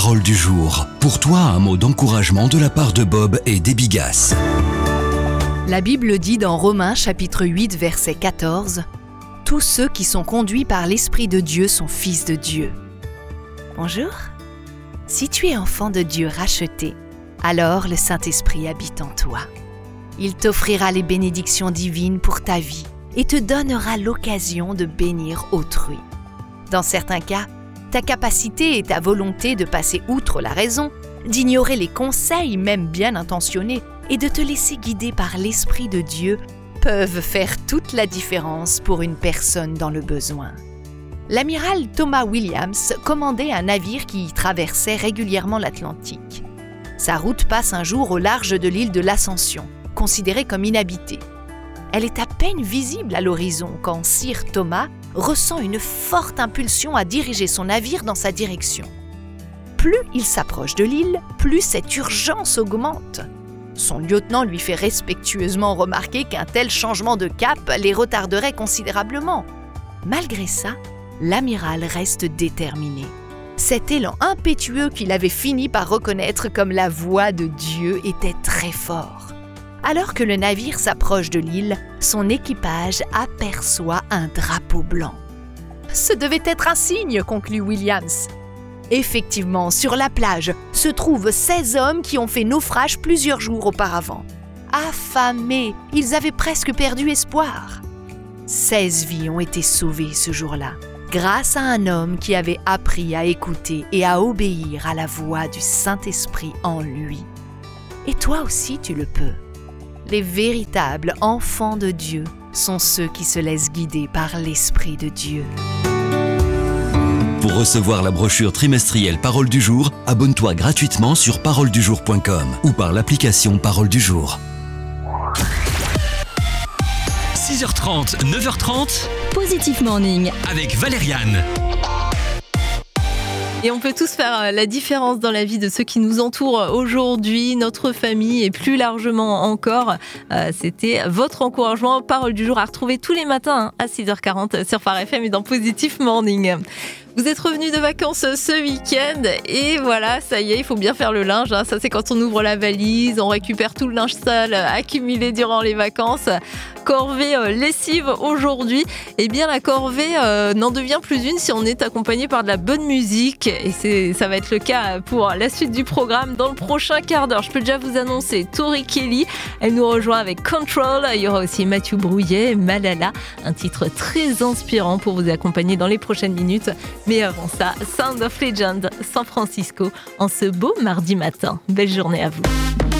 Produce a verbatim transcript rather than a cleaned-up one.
Parole du jour. Pour toi, un mot d'encouragement de la part de Bob et Debbie Gass. La Bible dit dans Romains chapitre huit, verset quatorze « Tous ceux qui sont conduits par l'Esprit de Dieu sont fils de Dieu. » Bonjour. Si tu es enfant de Dieu racheté, alors le Saint-Esprit habite en toi. Il t'offrira les bénédictions divines pour ta vie et te donnera l'occasion de bénir autrui. Dans certains cas, ta capacité et ta volonté de passer outre la raison, d'ignorer les conseils même bien intentionnés et de te laisser guider par l'Esprit de Dieu peuvent faire toute la différence pour une personne dans le besoin. L'amiral Thomas Williams commandait un navire qui traversait régulièrement l'Atlantique. Sa route passe un jour au large de l'île de l'Ascension, considérée comme inhabitée. Elle est à peine visible à l'horizon quand Sir Thomas ressent une forte impulsion à diriger son navire dans sa direction. Plus il s'approche de l'île, plus cette urgence augmente. Son lieutenant lui fait respectueusement remarquer qu'un tel changement de cap les retarderait considérablement. Malgré ça, l'amiral reste déterminé. Cet élan impétueux qu'il avait fini par reconnaître comme la voix de Dieu était très fort. Alors que le navire s'approche de l'île, son équipage aperçoit un drapeau blanc. « Ce devait être un signe », conclut Williams. Effectivement, sur la plage se trouvent seize hommes qui ont fait naufrage plusieurs jours auparavant. Affamés, ils avaient presque perdu espoir. seize vies ont été sauvées ce jour-là, grâce à un homme qui avait appris à écouter et à obéir à la voix du Saint-Esprit en lui. Et toi aussi, tu le peux. Les véritables enfants de Dieu sont ceux qui se laissent guider par l'Esprit de Dieu. Pour recevoir la brochure trimestrielle Parole du jour, abonne-toi gratuitement sur parole du jour point com ou par l'application Parole du jour. six heures trente, neuf heures trente, Positif Morning avec Valériane. Et on peut tous faire la différence dans la vie de ceux qui nous entourent aujourd'hui, notre famille et plus largement encore. Euh, c'était votre encouragement, Parole du jour à retrouver tous les matins à six heures quarante sur Phare F M et dans Positif Morning. Vous êtes revenus de vacances ce week-end et voilà, ça y est, il faut bien faire le linge. Hein. Ça, c'est quand on ouvre la valise, on récupère tout le linge sale accumulé durant les vacances. Corvée euh, lessive aujourd'hui. Eh bien, la corvée euh, n'en devient plus une si on est accompagné par de la bonne musique. Et c'est, ça va être le cas pour la suite du programme dans le prochain quart d'heure. Je peux déjà vous annoncer Tori Kelly. Elle nous rejoint avec Control. Il y aura aussi Mathieu Brouillet, Malala. Un titre très inspirant pour vous accompagner dans les prochaines minutes. Mais avant ça, Sound of Legend, San Francisco, en ce beau mardi matin. Belle journée à vous.